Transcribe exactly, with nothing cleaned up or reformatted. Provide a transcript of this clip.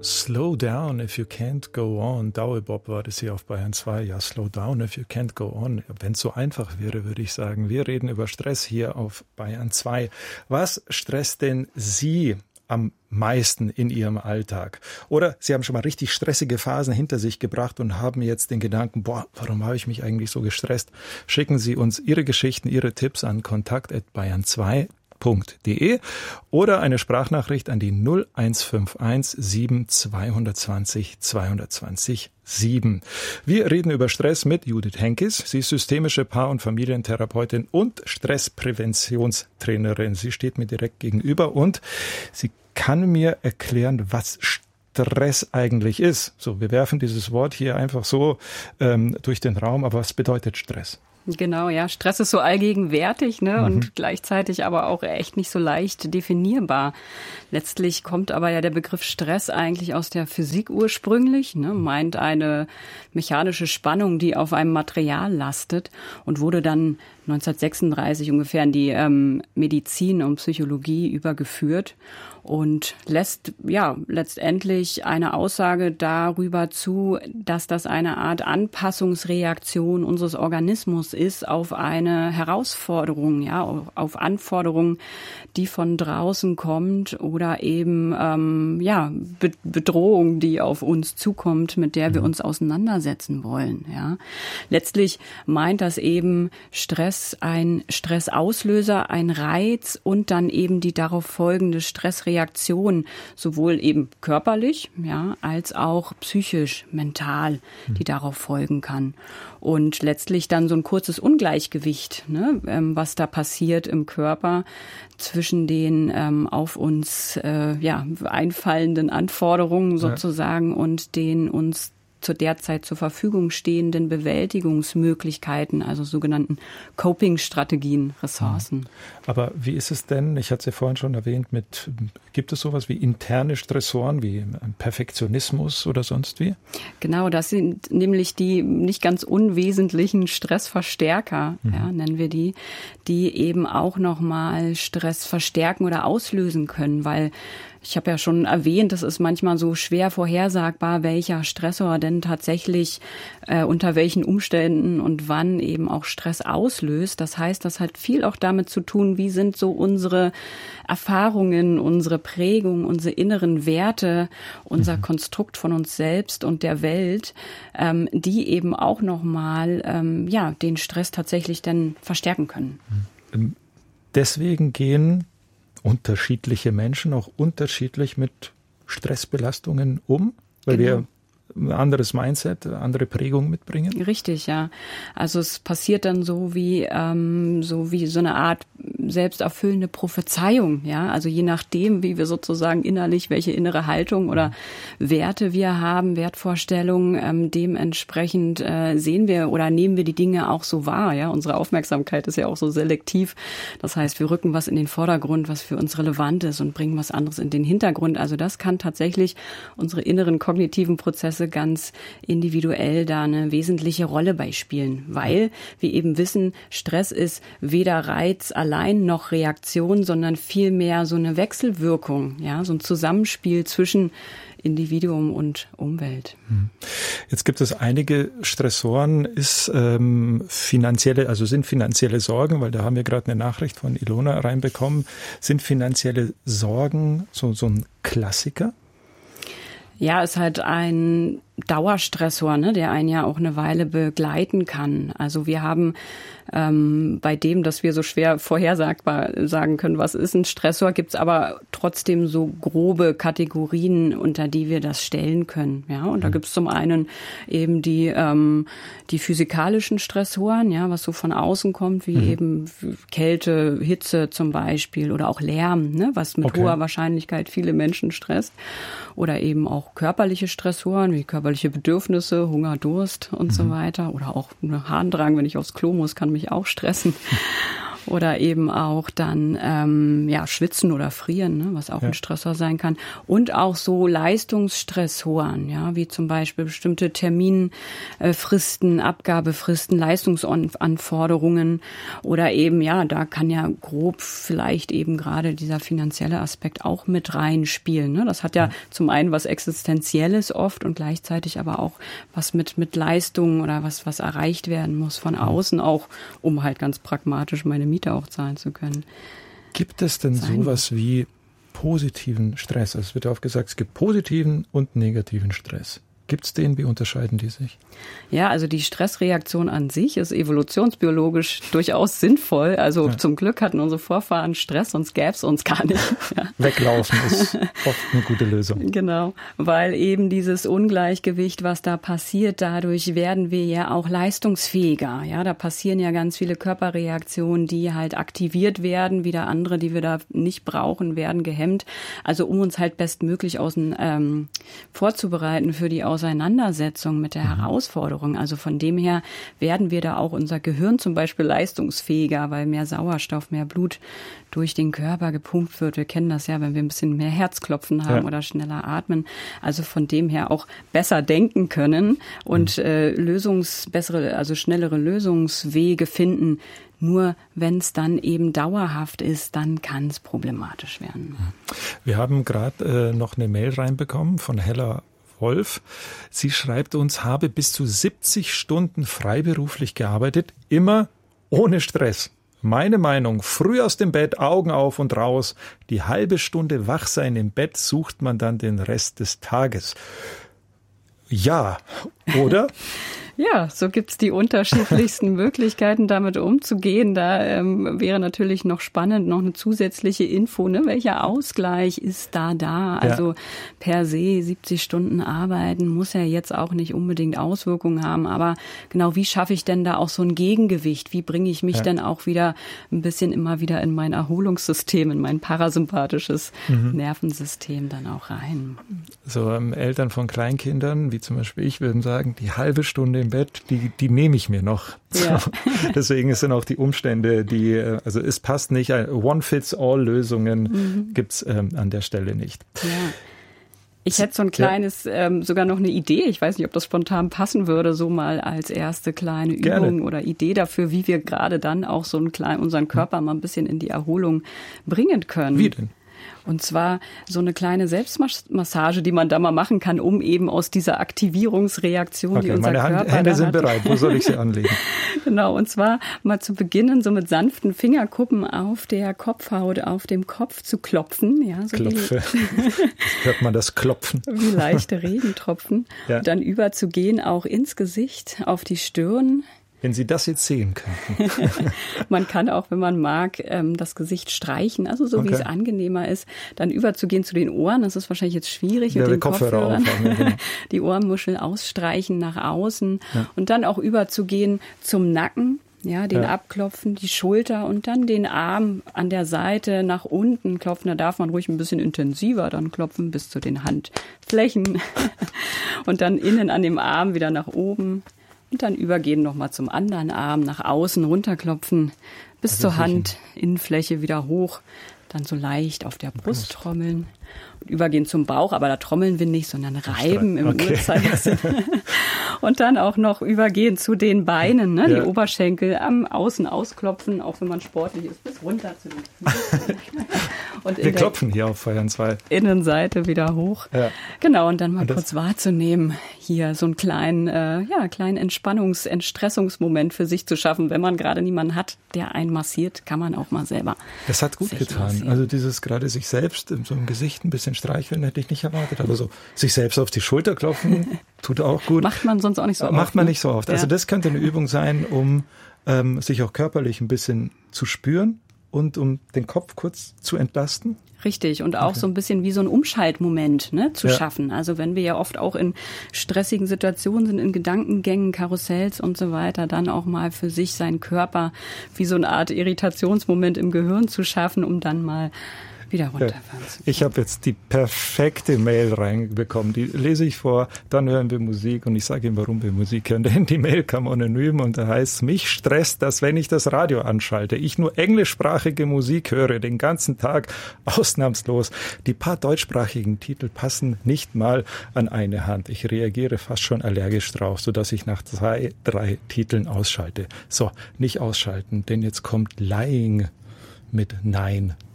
Slow down if you can't go on. Dauerbob war das hier auf Bayern zwei. Ja, slow down if you can't go on. Wenn es so einfach wäre, würde ich sagen. Wir reden über Stress hier auf Bayern zwei. Was stresst denn Sie am meisten in Ihrem Alltag? Oder Sie haben schon mal richtig stressige Phasen hinter sich gebracht und haben jetzt den Gedanken, boah, warum habe ich mich eigentlich so gestresst? Schicken Sie uns Ihre Geschichten, Ihre Tipps an kontakt at bayern zwei punkt de oder eine Sprachnachricht an die null eins fünf eins sieben zwei zwei null zwei zwei null sieben. Wir reden über Stress mit Judith Henkes. Sie ist systemische Paar- und Familientherapeutin und Stresspräventionstrainerin. Sie steht mir direkt gegenüber und sie kann mir erklären, was Stress eigentlich ist. So, wir werfen dieses Wort hier einfach so ähm, durch den Raum, aber was bedeutet Stress? Genau, ja. Stress ist so allgegenwärtig, ne, mhm. und gleichzeitig aber auch echt nicht so leicht definierbar. Letztlich kommt aber ja der Begriff Stress eigentlich aus der Physik ursprünglich, ne, meint eine mechanische Spannung, die auf einem Material lastet und wurde dann neunzehnhundertsechsunddreißig ungefähr in die ähm, Medizin und Psychologie übergeführt und lässt ja letztendlich eine Aussage darüber zu, dass das eine Art Anpassungsreaktion unseres Organismus ist auf eine Herausforderung, ja, auf Anforderungen, die von draußen kommt oder eben ähm, ja Be- Bedrohung, die auf uns zukommt, mit der wir uns auseinandersetzen wollen. Ja, letztlich meint das eben Stress ein Stressauslöser, ein Reiz und dann eben die darauf folgende Stressreaktion, sowohl eben körperlich, ja, als auch psychisch, mental, die darauf folgen kann. Und letztlich dann so ein kurzes Ungleichgewicht, ne, ähm, was da passiert im Körper zwischen den ähm, auf uns äh, ja, einfallenden Anforderungen sozusagen ja. und den uns zu der Zeit zur Verfügung stehenden Bewältigungsmöglichkeiten, also sogenannten Coping-Strategien, Ressourcen. Aber wie ist es denn, ich hatte es ja vorhin schon erwähnt, mit, gibt es sowas wie interne Stressoren, wie Perfektionismus oder sonst wie? Genau, das sind nämlich die nicht ganz unwesentlichen Stressverstärker, mhm. ja, nennen wir die, die eben auch nochmal Stress verstärken oder auslösen können, weil ich habe ja schon erwähnt, es ist manchmal so schwer vorhersagbar, welcher Stressor denn tatsächlich äh, unter welchen Umständen und wann eben auch Stress auslöst. Das heißt, das hat viel auch damit zu tun, wie sind so unsere Erfahrungen, unsere Prägung, unsere inneren Werte, unser mhm. Konstrukt von uns selbst und der Welt, ähm, die eben auch nochmal ähm, ja, den Stress tatsächlich dann verstärken können. Deswegen gehen unterschiedliche Menschen auch unterschiedlich mit Stressbelastungen um, weil genau. wir ein anderes Mindset, andere Prägung mitbringen? Richtig, ja. Also es passiert dann so wie ähm, so wie so eine Art selbsterfüllende Prophezeiung, ja. Also je nachdem, wie wir sozusagen innerlich, welche innere Haltung oder Werte wir haben, Wertvorstellungen, ähm, dementsprechend äh, sehen wir oder nehmen wir die Dinge auch so wahr, ja. Unsere Aufmerksamkeit ist ja auch so selektiv. Das heißt, wir rücken was in den Vordergrund, was für uns relevant ist und bringen was anderes in den Hintergrund. Also das kann tatsächlich unsere inneren kognitiven Prozesse ganz individuell da eine wesentliche Rolle beispielen, weil wir eben wissen, Stress ist weder Reiz allein noch Reaktion, sondern vielmehr so eine Wechselwirkung, ja, so ein Zusammenspiel zwischen Individuum und Umwelt. Jetzt gibt es einige Stressoren, ist ähm, finanzielle, also sind finanzielle Sorgen, weil da haben wir gerade eine Nachricht von Ilona reinbekommen, sind finanzielle Sorgen so, so ein Klassiker? Ja, ist halt ein Dauerstressor, ne, der einen ja auch eine Weile begleiten kann. Also wir haben ähm, bei dem, dass wir so schwer vorhersagbar sagen können, was ist ein Stressor, gibt's aber trotzdem so grobe Kategorien, unter die wir das stellen können. Ja, und da gibt's zum einen eben die ähm, die physikalischen Stressoren, ja, was so von außen kommt, wie mhm. eben Kälte, Hitze zum Beispiel oder auch Lärm, ne, was mit okay. hoher Wahrscheinlichkeit viele Menschen stresst. Oder eben auch körperliche Stressoren, wie körperliche Bedürfnisse, Hunger, Durst und mhm. so weiter. Oder auch Harndrang, wenn ich aufs Klo muss, kann mich auch stressen. oder eben auch dann ähm, ja schwitzen oder frieren, ne, was auch ja. ein Stressor sein kann. Und auch so Leistungsstressoren, ja, wie zum Beispiel bestimmte Terminfristen, Abgabefristen, Leistungsanforderungen oder eben, ja, da kann ja grob vielleicht eben gerade dieser finanzielle Aspekt auch mit reinspielen. Ne? Das hat ja, ja zum einen was Existenzielles oft und gleichzeitig aber auch was mit mit Leistungen oder was was erreicht werden muss von außen auch, um halt ganz pragmatisch meine Miete auch zahlen zu können. Gibt es denn Sein. sowas wie positiven Stress? Also es wird oft gesagt, es gibt positiven und negativen Stress. Gibt es den? Wie unterscheiden die sich? Ja, also die Stressreaktion an sich ist evolutionsbiologisch durchaus sinnvoll. Also ja. zum Glück hatten unsere Vorfahren Stress, sonst gäbe es uns gar nicht. Ja. Weglaufen ist oft eine gute Lösung. Genau, weil eben dieses Ungleichgewicht, was da passiert, dadurch werden wir ja auch leistungsfähiger. Ja, da passieren ja ganz viele Körperreaktionen, die halt aktiviert werden. Wieder andere, die wir da nicht brauchen, werden gehemmt. Also um uns halt bestmöglich außen, ähm, vorzubereiten für die Auseinandersetzung mit der mhm. Herausforderung. Also von dem her werden wir da auch unser Gehirn zum Beispiel leistungsfähiger, weil mehr Sauerstoff, mehr Blut durch den Körper gepumpt wird. Wir kennen das ja, wenn wir ein bisschen mehr Herzklopfen haben ja. oder schneller atmen. Also von dem her auch besser denken können und mhm. äh, Lösungs, bessere, also schnellere Lösungswege finden. Nur wenn es dann eben dauerhaft ist, dann kann es problematisch werden. Wir haben gerade äh, noch eine Mail reinbekommen von Hella Wolf. Sie schreibt uns, habe bis zu siebzig Stunden freiberuflich gearbeitet, immer ohne Stress. Meine Meinung, früh aus dem Bett, Augen auf und raus. Die halbe Stunde wach sein im Bett sucht man dann den Rest des Tages. Ja, oder? Ja, so gibt's die unterschiedlichsten Möglichkeiten, damit umzugehen. Da ähm, wäre natürlich noch spannend, noch eine zusätzliche Info, ne? Welcher Ausgleich ist da da? Also ja. per se siebzig Stunden arbeiten muss ja jetzt auch nicht unbedingt Auswirkungen haben. Aber genau, wie schaffe ich denn da auch so ein Gegengewicht? Wie bringe ich mich ja. denn auch wieder ein bisschen immer wieder in mein Erholungssystem, in mein parasympathisches mhm. Nervensystem dann auch rein? So ähm, Eltern von Kleinkindern, wie zum Beispiel ich, würden sagen, die halbe Stunde im Bett, die, die nehme ich mir noch. Ja. So. Deswegen sind auch die Umstände, die, also es passt nicht, One-Fits-All-Lösungen mhm. gibt's ähm, an der Stelle nicht. Ja. Ich hätte so ein kleines, ja. ähm, sogar noch eine Idee, ich weiß nicht, ob das spontan passen würde, so mal als erste kleine Übung Gerne. Oder Idee dafür, wie wir gerade dann auch so einen kleinen, unseren Körper mal ein bisschen in die Erholung bringen können. Wie denn? Und zwar so eine kleine Selbstmassage, die man da mal machen kann, um eben aus dieser Aktivierungsreaktion, okay, die unser meine Körper Hand, Hände da sind hat. bereit. Wo soll ich sie anlegen? Genau, und zwar mal zu beginnen, so mit sanften Fingerkuppen auf der Kopfhaut, auf dem Kopf zu klopfen. Ja, so Klopfe. Wie, hört man das Klopfen? Wie leichte Regentropfen. Ja. Und dann überzugehen auch ins Gesicht, auf die Stirn. Wenn Sie das jetzt sehen könnten. Man kann auch, wenn man mag, das Gesicht streichen, also so okay. wie es angenehmer ist, dann überzugehen zu den Ohren. Das ist wahrscheinlich jetzt schwierig ja, mit den Kopfhörer Kopfhörern. Aufhaben, ja, genau. Die Ohrmuscheln ausstreichen nach außen ja. und dann auch überzugehen zum Nacken. Ja, den ja. abklopfen, die Schulter und dann den Arm an der Seite nach unten klopfen. Da darf man ruhig ein bisschen intensiver dann klopfen bis zu den Handflächen und dann innen an dem Arm wieder nach oben. Und dann übergehen nochmal zum anderen Arm, nach außen runterklopfen, bis also zur Handinnenfläche wieder hoch, dann so leicht auf der Brust trommeln und übergehen zum Bauch, aber da trommeln wir nicht, sondern reiben im okay. Uhrzeigersinn. Und dann auch noch übergehen zu den Beinen, ne? Ja. Die Oberschenkel am Außen ausklopfen, auch wenn man sportlich ist, bis runter zu den Füßen. Und wir klopfen hier auf Bayern zwei. Innenseite wieder hoch. Ja. Genau, und dann mal und kurz wahrzunehmen, hier so einen kleinen, äh, ja, kleinen Entspannungs-, Entstressungsmoment für sich zu schaffen. Wenn man gerade niemanden hat, der einen massiert, kann man auch mal selber. Das hat gut getan. Massieren. Also dieses gerade sich selbst so im Gesicht ein bisschen streicheln, hätte ich nicht erwartet. Aber so sich selbst auf die Schulter klopfen, tut auch gut. Macht man sonst auch nicht so oft. Macht man ne? nicht so oft. Also ja. das könnte eine Übung sein, um ähm, sich auch körperlich ein bisschen zu spüren. Und um den Kopf kurz zu entlasten? Richtig. Und auch okay. so ein bisschen wie so ein Umschaltmoment ne, zu ja. schaffen. Also wenn wir ja oft auch in stressigen Situationen sind, in Gedankengängen, Karussells und so weiter, dann auch mal für sich seinen Körper wie so eine Art Irritationsmoment im Gehirn zu schaffen, um dann mal wieder runterfahren zu können. Ich habe jetzt die perfekte Mail reinbekommen, die lese ich vor, dann hören wir Musik und ich sage Ihnen, warum wir Musik hören, denn die Mail kam anonym und da heißt, mich stresst das, wenn ich das Radio anschalte, ich nur englischsprachige Musik höre, den ganzen Tag, ausnahmslos. Die paar deutschsprachigen Titel passen nicht mal an eine Hand. Ich reagiere fast schon allergisch drauf, sodass ich nach zwei, drei Titeln ausschalte. So, nicht ausschalten, denn jetzt kommt Lying mit Nein.